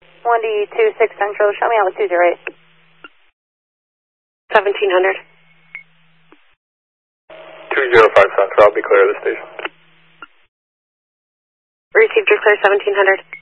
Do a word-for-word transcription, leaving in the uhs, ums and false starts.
one D two six Central, show me out with two zero eight. seventeen hundred. two zero five Central, I'll be clear of the station. Received, you're clear, seventeen hundred.